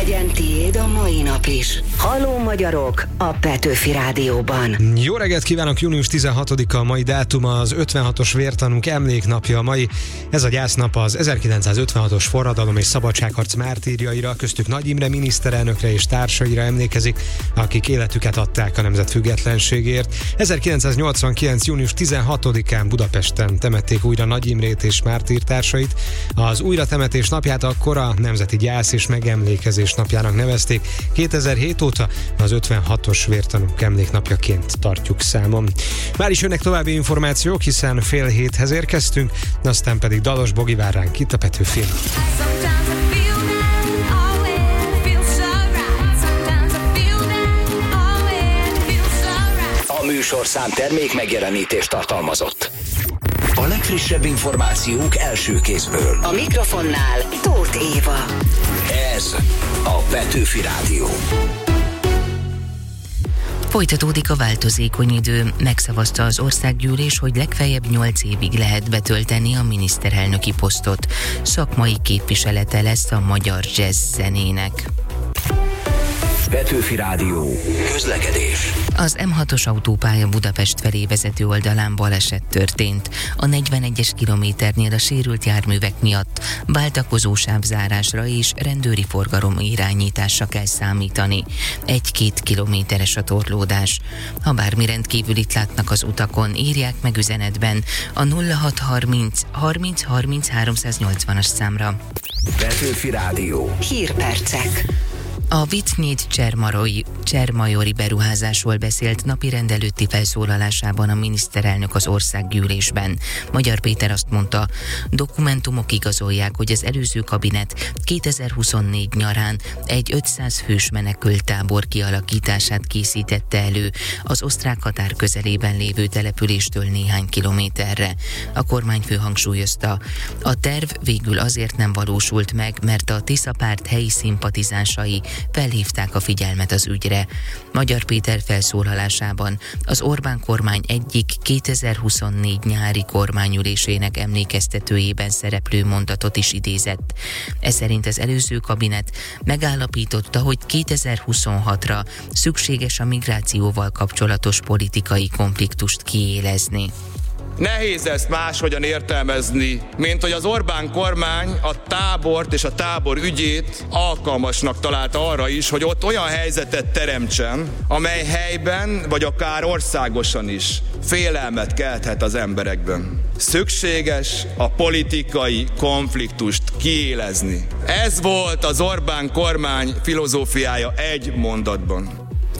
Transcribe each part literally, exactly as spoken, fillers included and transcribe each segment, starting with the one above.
Legyen tiéd a mai nap is. Halló magyarok a Petőfi Rádióban. Jó reggelt kívánok, június tizenhatodika a mai dátum, az ötvenhatos vértanúk emléknapja a mai. Ez a gyásznap az ezerkilencszázötvenhatos forradalom és szabadságharc mártírjaira, köztük Nagy Imre miniszterelnökre és társaira emlékezik, akik életüket adták a nemzet függetlenségért. ezerkilencszáznyolcvankilenc. június tizenhatodikán Budapesten temették újra Nagy Imrét és mártírtársait. Az újratemetés napját akkor a Nemzeti Gyász és Megemlékezés napjának nevezték. kétezer-hét óta az ötvenhatos vértanúk emléknapjaként tartjuk számon. Már is jönnek további információk, hiszen fél héthez érkeztünk, aztán pedig Dalos Bogi vár ránk itt a Petőfin. A műsorszám termék megjelenítést tartalmazott. A legfrissebb információk első kézből. A mikrofonnál Tóth Éva. Ez a Petőfi Rádió. Folytatódik a változékony idő. Megszavazta az országgyűlés, hogy legfeljebb nyolc évig lehet betölteni a miniszterelnöki posztot. Szakmai képviselete lesz a magyar jazz zenének. Petőfi Rádió. Közlekedés. Az M hatos autópálya Budapest felé vezető oldalán baleset történt. A negyvenegyes kilométernél a sérült járművek miatt váltakozó sávzárásra és rendőri forgalom irányításra kell számítani. Egy-két kilométeres a torlódás. Ha bármi rendkívülit látnak az utakon, írják meg üzenetben a nulla hat harminc harminc harminc háromszáznyolcvanas számra. Petőfi Rádió. Hírpercek. A Vitynéd Csermajori beruházásról beszélt napi előtti felszólalásában a miniszterelnök az országgyűlésben. Magyar Péter azt mondta, dokumentumok igazolják, hogy az előző kabinet kétezer-huszonnégy nyarán egy ötszáz fős menekülttábor kialakítását készítette elő az osztrák határ közelében lévő településtől néhány kilométerre. A kormányfő hangsúlyozta, a terv végül azért nem valósult meg, mert a Tisza párt helyi szimpatizánsai felhívták a figyelmet az ügyre. Magyar Péter felszólalásában az Orbán kormány egyik kétezer-huszonnégy nyári kormányülésének emlékeztetőjében szereplő mondatot is idézett. Ez szerint az előző kabinet megállapította, hogy kétezer-huszonhatra szükséges a migrációval kapcsolatos politikai konfliktust kiélezni. Nehéz ezt máshogyan értelmezni, mint hogy az Orbán kormány a tábort és a tábor ügyét alkalmasnak találta arra is, hogy ott olyan helyzetet teremtsen, amely helyben, vagy akár országosan is félelmet kelthet az emberekben. Szükséges a politikai konfliktust kiélezni. Ez volt az Orbán kormány filozófiája egy mondatban.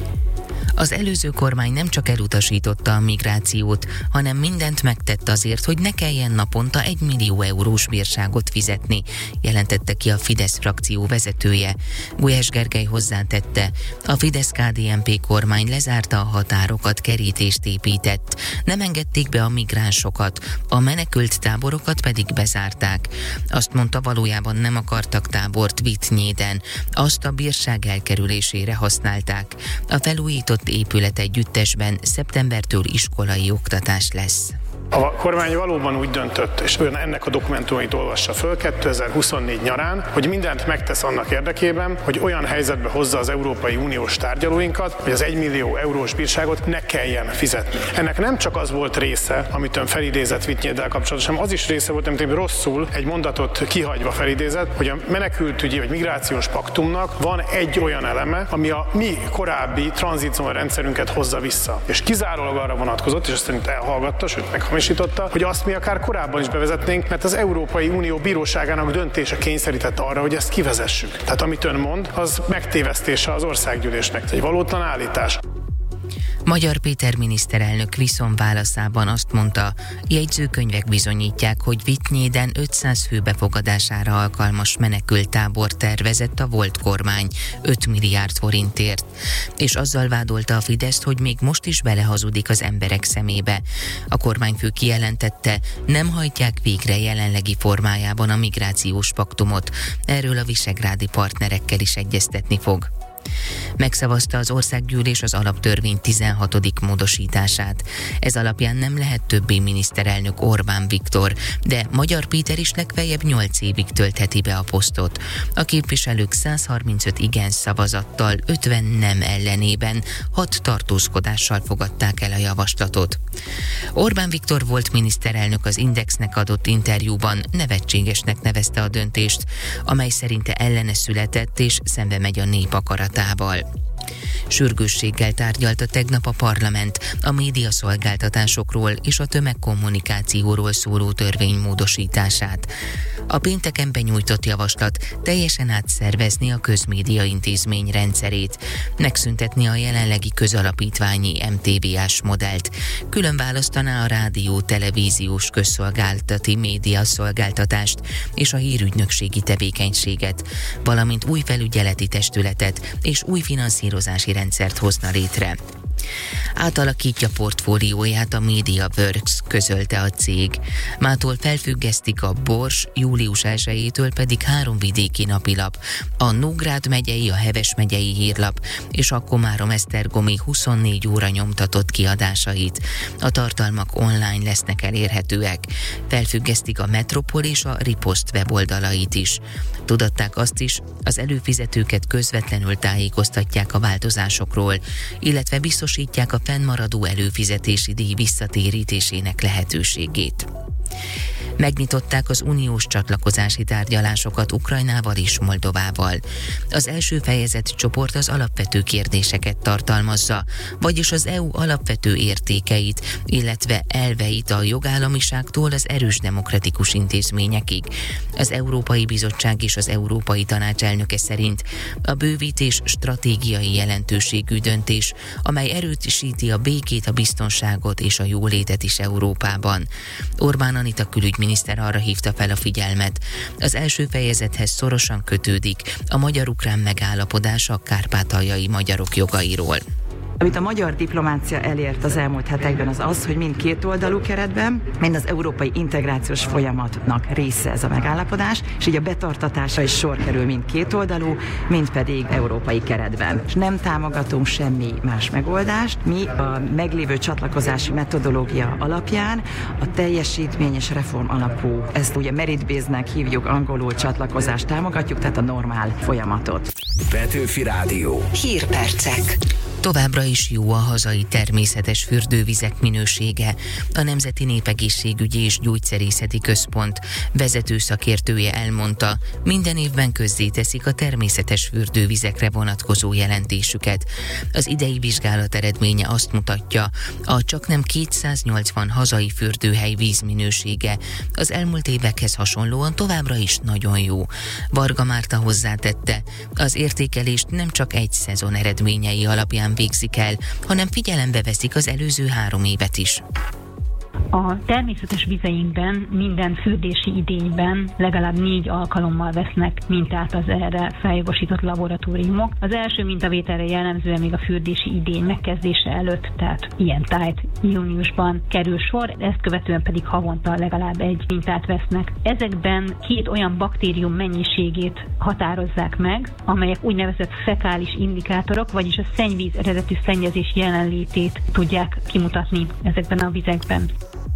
Az előző kormány nem csak elutasította a migrációt, hanem mindent megtett azért, hogy ne kelljen naponta egy millió eurós bírságot fizetni, jelentette ki a Fidesz frakció vezetője. Gulyás Gergely hozzátette, a Fidesz-ká dé en pé kormány lezárta a határokat, kerítést épített. Nem engedték be a migránsokat, a menekült táborokat pedig bezárták. Azt mondta, valójában nem akartak tábort Vitynéden, azt a bírság elkerülésére használták. A felújított épület együttesben szeptembertől iskolai oktatás lesz. A kormány valóban úgy döntött, és ön ennek a dokumentumait olvassa föl kétezer-huszonnégy nyarán, hogy mindent megtesz annak érdekében, hogy olyan helyzetbe hozza az Európai Uniós tárgyalóinkat, hogy az egymillió eurós bírságot ne kelljen fizetni. Ennek nem csak az volt része, amit ön felidézett Vitynéddel kapcsolatban, hanem az is része volt, amit rosszul egy mondatot kihagyva felidézett, hogy a menekültügyi vagy migrációs paktumnak van egy olyan eleme, ami a mi korábbi tranzíciós rendszerünket hozza vissza. És kizárólag arra vonatkozott, és ezt szerint elhallgatta, sőt meg hogy azt mi akár korábban is bevezetnénk, mert az Európai Unió bíróságának döntése kényszerítette arra, hogy ezt kivezessük. Tehát amit ön mond, az megtévesztése az országgyűlésnek. Egy valótlan állítás. Magyar Péter miniszterelnök viszonválaszában azt mondta, jegyzőkönyvek bizonyítják, hogy Vitynéden ötszáz fő befogadására alkalmas menekülttábor tervezett a volt kormány öt milliárd forintért, és azzal vádolta a Fideszt, hogy még most is belehazudik az emberek szemébe. A kormányfő kijelentette, nem hajtják végre jelenlegi formájában a migrációs paktumot, erről a visegrádi partnerekkel is egyeztetni fog. Megszavazta az országgyűlés az alaptörvény tizenhatodik módosítását. Ez alapján nem lehet többé miniszterelnök Orbán Viktor, de Magyar Péter is legfeljebb nyolc évig töltheti be a posztot. A képviselők száz harmincöt igen szavazattal, ötven nem ellenében, hat tartózkodással fogadták el a javaslatot. Orbán Viktor volt miniszterelnök az Indexnek adott interjúban nevetségesnek nevezte a döntést, amely szerinte ellene született és szembe megy a nép akaratával. Sürgősséggel tárgyalta tegnap a parlament a médiaszolgáltatásokról és a tömegkommunikációról szóló törvény módosítását. A pénteken benyújtott javaslat teljesen átszervezni a közmédia intézmény rendszerét, megszüntetni a jelenlegi közalapítványi em té vé á-s modellt, külön választaná a rádió, televíziós közszolgáltati médiaszolgáltatást és a hírügynökségi tevékenységet, valamint új felügyeleti testületet és új finanszírozási rendszert hozna létre. Átalakítja portfólióját a MediaWorks, közölte a cég. Mától felfüggesztik a Bors, július elsejétől pedig három vidéki napilap, a Nógrád megyei, a Heves megyei hírlap és a Komárom-Esztergomi huszonnégy óra nyomtatott kiadásait. A tartalmak online lesznek elérhetőek. Felfüggesztik a Metropol és a Ripost weboldalait is. Tudatták azt is, az előfizetőket közvetlenül tájékoztatják a változásokról, illetve biztosítják a fennmaradó előfizetési díj visszatérítésének lehetőségét. Megnyitották az uniós csatlakozási tárgyalásokat Ukrajnával és Moldovával. Az első fejezet csoport az alapvető kérdéseket tartalmazza, vagyis az é u alapvető értékeit, illetve elveit a jogállamiságtól az erős demokratikus intézményekig. Az Európai Bizottság és az Európai Tanács elnöke szerint a bővítés stratégiai jelentőségű döntés, amely erősíti a békét, a biztonságot és a jólétet is Európában. Orbán Anita külügyminiszter arra hívta fel a figyelmet. Az első fejezethez szorosan kötődik a magyar-ukrán megállapodás a kárpátaljai magyarok jogairól. Amit a magyar diplomácia elért az elmúlt hetekben, az az, hogy mind kétoldalú keretben, mind az európai integrációs folyamatnak része ez a megállapodás, és így a betartatása is sor kerül mind kétoldalú, mind pedig európai keretben. És nem támogatunk semmi más megoldást. Mi a meglévő csatlakozási metodológia alapján a teljesítmény és reform alapú, ezt ugye merit-based-nek hívjuk angolul, csatlakozást támogatjuk, tehát a normál folyamatot. Petőfi Rádió. Hírpercek. Továbbra is jó a hazai természetes fürdővizek minősége. A Nemzeti Népegészségügyi és Gyógyszerészeti Központ vezető szakértője elmondta, minden évben közzéteszik a természetes fürdővizekre vonatkozó jelentésüket. Az idei vizsgálat eredménye azt mutatja, a csaknem kétszáznyolcvan hazai fürdőhely vízminősége az elmúlt évekhez hasonlóan továbbra is nagyon jó. Varga Márta hozzátette, az értékelést nem csak egy szezon eredményei alapján végzik el, hanem figyelembe veszik az előző három évet is. A természetes vizeinkben minden fürdési idényben legalább négy alkalommal vesznek mintát az erre feljogosított laboratóriumok. Az első mintavételre jellemzően még a fürdési idény megkezdése előtt, tehát ilyen tájt júniusban kerül sor, ezt követően pedig havonta legalább egy mintát vesznek. Ezekben két olyan baktérium mennyiségét határozzák meg, amelyek úgynevezett fekális indikátorok, vagyis a szennyvíz eredetű szennyezés jelenlétét tudják kimutatni ezekben a vizekben.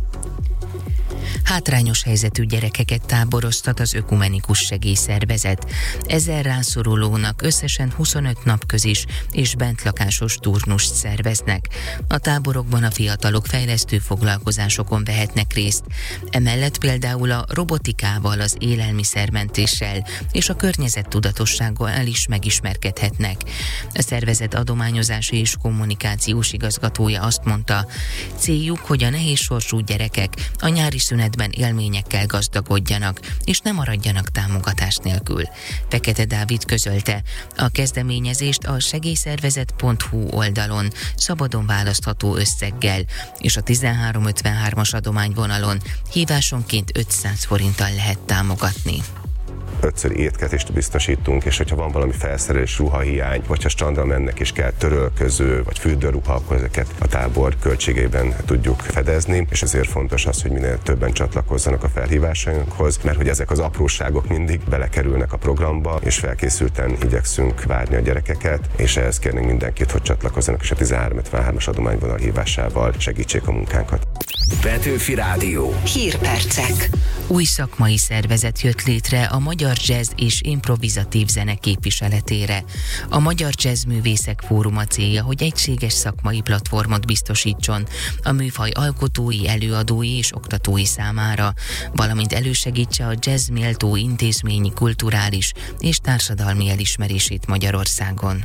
Hátrányos helyzetű gyerekeket táboroztat az Ökumenikus Segélyszervezet. Ezer rászorulónak összesen huszonöt napközis és bentlakásos turnust szerveznek. A táborokban a fiatalok fejlesztő foglalkozásokon vehetnek részt. Emellett például a robotikával, az élelmiszermentéssel és a környezettudatossággal is megismerkedhetnek. A szervezet adományozási és kommunikációs igazgatója azt mondta, céljuk, hogy a nehéz sorsú gyerekek a nyári szünetben élményekkel gazdagodjanak, és ne maradjanak támogatás nélkül. Fekete Dávid közölte, a kezdeményezést a segélyszervezet pont hu oldalon szabadon választható összeggel, és a tizenhárom ötvenhármas adományvonalon hívásonként ötszáz forinttal lehet támogatni. ötször étkezést biztosítunk, és hogyha van valami felszerelés, ruhahiány, vagy ha strandra mennek és kell törölköző, vagy fürdőruha, akkor ezeket a tábor költségében tudjuk fedezni, és ezért fontos az, hogy minél többen csatlakozzanak a felhívásainkhoz, mert hogy ezek az apróságok mindig belekerülnek a programba, és felkészülten igyekszünk várni a gyerekeket, és ehhez kérnénk mindenkit, hogy csatlakozzanak, és a tizenhárom ötvenhármas adományvonal hívásával segítsék a munkánkat. Petőfi Rádió. Hírpercek. Új szakmai szervezet jött létre a magyar jazz és improvizatív zene képviseletére. A Magyar Jazzművészek Fóruma célja, hogy egységes szakmai platformot biztosítson a műfaj alkotói, előadói és oktatói számára, valamint elősegítse a jazz méltó intézményi, kulturális és társadalmi elismerését Magyarországon.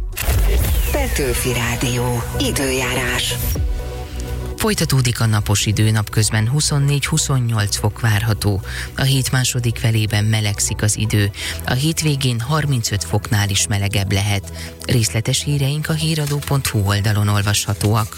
Petőfi Rádió. Időjárás. Folytatódik a napos idő, napközben huszonnégy-huszonnyolc fok várható. A hét második felében melegszik az idő. A hétvégén harmincöt foknál is melegebb lehet. Részletes híreink a híradó pont hu oldalon olvashatóak.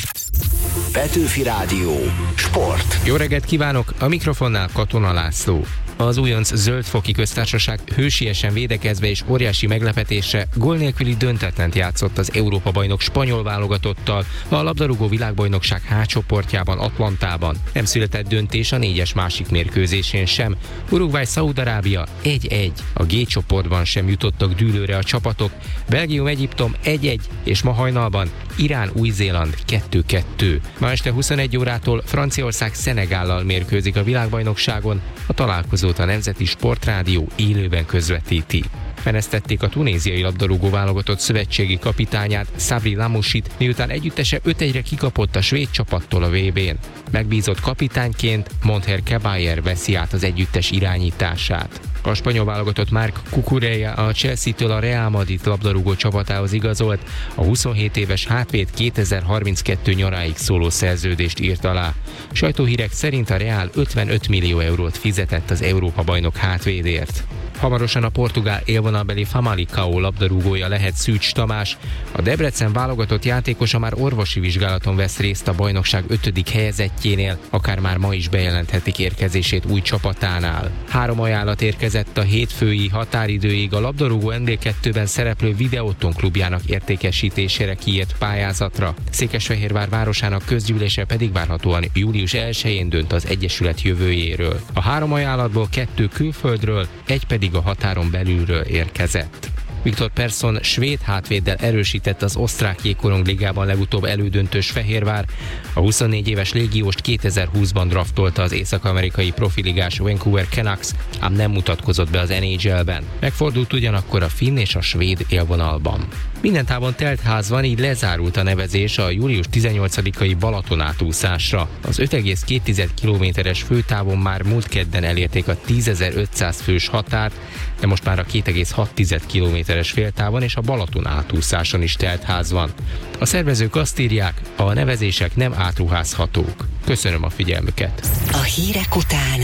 Petőfi Rádió. Sport. Jó reggelt kívánok! A mikrofonnál Katona László. Az újonc Zöldfoki Köztársaság hősiesen védekezve és óriási meglepetésre gól nélküli döntetlent játszott az Európa-bajnok spanyol válogatottal a labdarúgó világbajnokság H csoportjában, Atlantában. Nem született döntés a négyes másik mérkőzésén sem. Uruguay-Szaúd-Arábia egy-egy. A G csoportban sem jutottak dűlőre a csapatok. Belgium-Egyiptom egy-egy, és ma hajnalban Irán-Új-Zéland kettő-kettő. Ma este huszonegy órától Franciaország Szenegállal mérkőzik a világbajnokságon. A találkozót a Nemzeti Sportrádió élőben közvetíti. Menesztették a tunéziai labdarúgó válogatott szövetségi kapitányát, Sabri Lamouchit, miután együttese öt egyre kikapott a svéd csapattól a vé bén. Megbízott kapitányként Monther Caballero veszi át az együttes irányítását. A spanyol válogatott Marc Cucurella a Chelsea-től a Real Madrid labdarúgó csapatához igazolt, a huszonhét éves hátvéd kétezer-harminckettő nyaráig szóló szerződést írt alá. Sajtóhírek szerint a Real ötvenöt millió eurót fizetett az Európa-bajnok hátvédért. Hamarosan a portugál élvonalbeli Famalicão labdarúgója lehet Szűcs Tamás. A Debrecen válogatott játékosa már orvosi vizsgálaton vesz részt a bajnokság ötödik helyezettjénél, akár már ma is bejelenthetik érkezését új csapatánál. Három ajánlat érkezett a hétfői határidőig a labdarúgó en bé kettőben szereplő Videóton klubjának értékesítésére kiírt pályázatra. Székesfehérvár városának közgyűlése pedig várhatóan július elsején dönt az egyesület jövőjéről. A három ajánlatból kettő külföldről, egy pedig a határon belülről érkezett. Viktor Persson svéd hátvéddel erősített az osztrák jégkorongligában legutóbb elődöntős Fehérvár. A huszonnégy éves légióst kétezer-húszban draftolta az észak-amerikai profiligás Vancouver Canucks, ám nem mutatkozott be az en há el-ben. Megfordult ugyanakkor a finn és a svéd élvonalban. Minden távon telt ház van, így lezárult a nevezés a július tizennyolcadikai Balaton átúszásra. Az öt egész két kilométeres főtávon már múlt kedden elérték a tízezer-ötszáz fős határt, de most már a két egész hat kilométeres féltávon és a Balaton átúszáson is telt ház van. A szervezők azt írják, a nevezések nem átruházhatók. Köszönöm a figyelmüket. A hírek után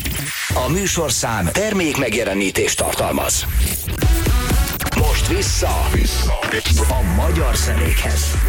a műsorszám termék megjelenítést tartalmaz. Most vissza, vissza a magyar zenékhez.